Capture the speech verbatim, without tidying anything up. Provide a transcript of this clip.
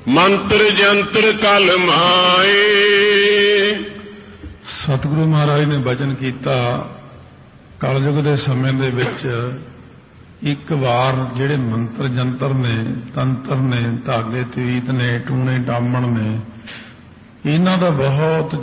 ਮੰਤਰ ਜੰਤਰ ਕਲ ਮਾਏ। ਸਤਿਗੁਰੂ ਮਹਾਰਾਜ ਨੇ ਬਚਨ ਕੀਤਾ ਕਲਯੁਗ ਦੇ ਸਮੇਂ ਦੇ ਵਿੱਚ ਇੱਕ ਵਾਰ ਜਿਹੜੇ ਮੰਤਰ ਜੰਤਰ ਨੇ, ਤੰਤਰ ਨੇ, ਧਾਗੇ ਤਵੀਤ ਨੇ, ਟੂਣੇ ਟਾਮਣ ਨੇ, ਇਹਨਾਂ ਦਾ ਬਹੁਤ